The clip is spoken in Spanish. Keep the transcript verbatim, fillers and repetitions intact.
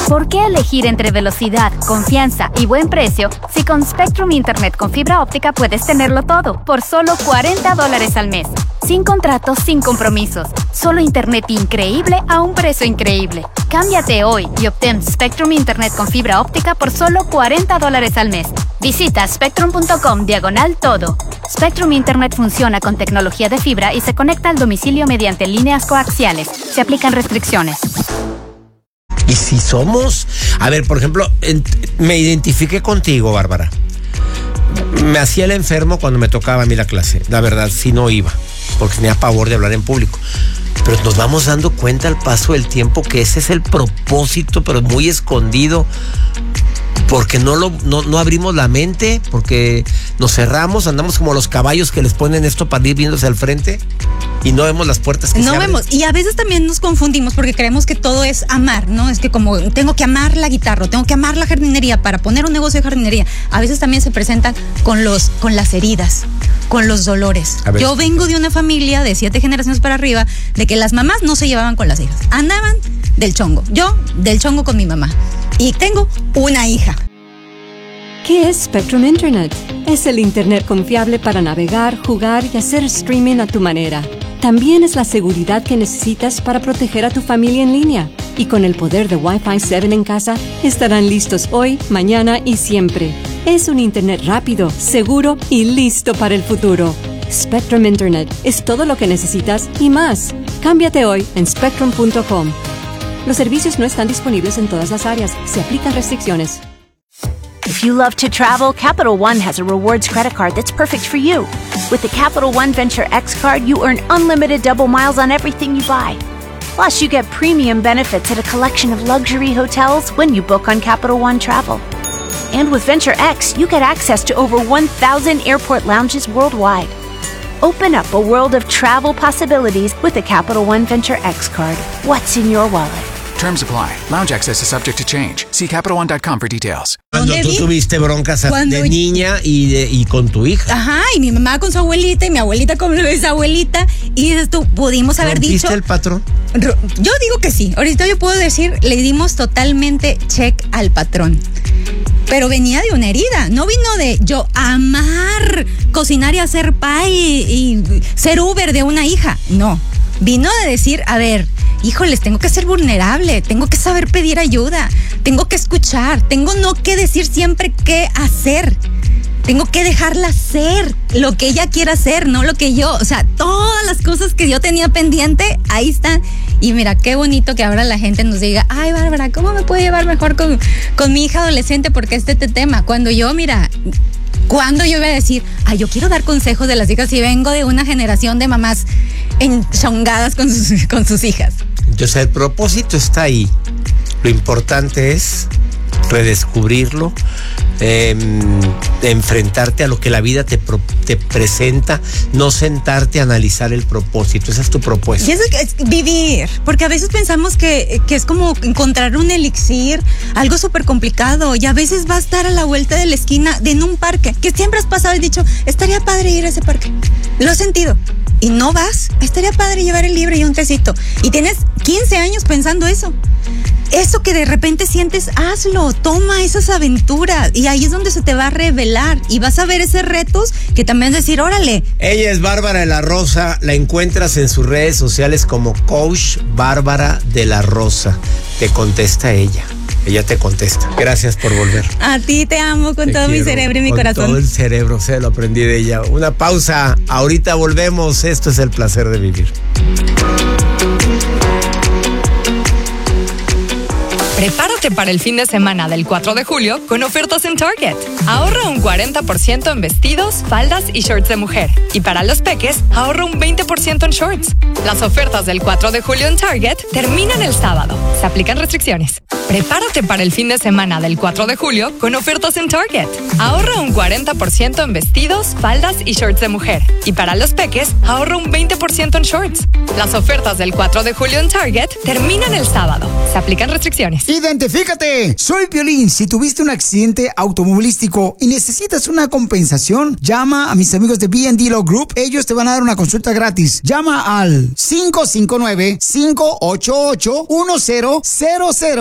¿Por qué elegir entre velocidad, confianza y buen precio si con Spectrum Internet con fibra óptica puedes tenerlo todo por solo cuarenta dólares al mes? Sin contratos, sin compromisos. Solo internet increíble a un precio increíble. Cámbiate hoy y obtén Spectrum Internet con fibra óptica por solo cuarenta dólares al mes. Visita spectrum.com diagonal todo. Spectrum Internet funciona con tecnología de fibra y se conecta al domicilio mediante líneas coaxiales. Se aplican restricciones. Y si somos... A ver, por ejemplo, en, me identifiqué contigo, Bárbara. Me hacía el enfermo cuando me tocaba a mí la clase. La verdad, sí no iba, porque tenía pavor de hablar en público. Pero nos vamos dando cuenta al paso del tiempo que ese es el propósito, pero muy escondido, porque no, lo, no, no abrimos la mente, porque nos cerramos, andamos como los caballos que les ponen esto para ir viéndose al frente y no vemos las puertas que no se abren. vemos, y a veces también nos confundimos porque creemos que todo es amar, ¿no? Es que como tengo que amar la guitarra, tengo que amar la jardinería para poner un negocio de jardinería. A veces también se presentan con, los, con las heridas, con los dolores. Yo vengo de una familia de siete generaciones para arriba de que las mamás no se llevaban con las hijas, andaban del chongo. Yo del chongo con mi mamá y tengo una hija. ¿Qué es Spectrum Internet? Es el internet confiable para navegar, jugar y hacer streaming a tu manera. También es la seguridad que necesitas para proteger a tu familia en línea. Y con el poder de Wi-Fi siete en casa, estarán listos hoy, mañana y siempre. Es un internet rápido, seguro y listo para el futuro. Spectrum Internet es todo lo que necesitas y más. Cámbiate hoy en spectrum punto com. Los servicios no están disponibles en todas las áreas. Se aplican restricciones. If you love to travel, Capital One has a rewards credit card that's perfect for you. With the Capital One Venture X card, you earn unlimited double miles on everything you buy. Plus, you get premium benefits at a collection of luxury hotels when you book on Capital One Travel. And with Venture X, you get access to over one thousand airport lounges worldwide. Open up a world of travel possibilities with the Capital One Venture X card. What's in your wallet? Terms apply. Lounge access is subject to change. See Capital One dot com for details. Cuando tú tuviste broncas de niña y, de, y con tu hija. Ajá, y mi mamá con su abuelita y mi abuelita con esa abuelita. Y esto pudimos haber dicho. ¿Viste el patrón? Yo digo que sí. Ahorita yo puedo decir, le dimos totalmente check al patrón. Pero venía de una herida, no vino de yo amar cocinar y hacer pie y, y ser Uber de una hija. No, vino de decir, a ver, híjoles, tengo que ser vulnerable, tengo que saber pedir ayuda, tengo que escuchar, tengo no que decir siempre qué hacer. Tengo que dejarla ser lo que ella quiera hacer, no lo que yo, o sea, todas las cosas que yo tenía pendiente, ahí están. Y mira, qué bonito que ahora la gente nos diga, ay, Bárbara, ¿cómo me puedo llevar mejor con, con mi hija adolescente? Porque este te tema, cuando yo, mira, cuando yo iba a decir, ay, yo quiero dar consejos de las hijas y vengo de una generación de mamás enchongadas con sus, con sus hijas. Entonces el propósito está ahí. Lo importante es redescubrirlo, eh, enfrentarte a lo que la vida te, pro, te presenta, no sentarte a analizar el propósito. Esa es tu propuesta. Y eso es vivir, porque a veces pensamos que, que es como encontrar un elixir, algo súper complicado, y a veces va a estar a la vuelta de la esquina de en un parque, que siempre has pasado y dicho, estaría padre ir a ese parque. Lo has sentido. Y no vas, estaría padre llevar el libro y un tecito. Y tienes quince años pensando eso. Eso que de repente sientes, hazlo, toma esas aventuras. Y ahí es donde se te va a revelar. Y vas a ver esos retos que también decir, órale. Ella es Bárbara de la Rosa. La encuentras en sus redes sociales como Coach Bárbara de la Rosa. Te contesta ella. Ella te contesta. Gracias por volver. A ti te amo con te todo quiero, mi cerebro y mi con corazón. Todo el cerebro, se lo aprendí de ella. Una pausa. Ahorita volvemos. Esto es el placer de vivir. Prepárate para el fin de semana del cuatro de julio con ofertas en Target. Ahorra un cuarenta por ciento en vestidos, faldas y shorts de mujer. Y para los peques, ahorra un veinte por ciento en shorts. Las ofertas del cuatro de julio en Target terminan el sábado. Se aplican restricciones. Prepárate para el fin de semana del cuatro de julio con ofertas en Target. Ahorra un cuarenta por ciento en vestidos, faldas y shorts de mujer. Y para los peques, ahorra un veinte por ciento en shorts. Las ofertas del cuatro de julio en Target terminan el sábado. Se aplican restricciones. ¡Identifícate! Soy Piolín. Si tuviste un accidente automovilístico y necesitas una compensación, llama a mis amigos de B and D Law Group. Ellos te van a dar una consulta gratis. Llama al cinco cinco nueve, cinco ocho ocho, uno cero cero cero.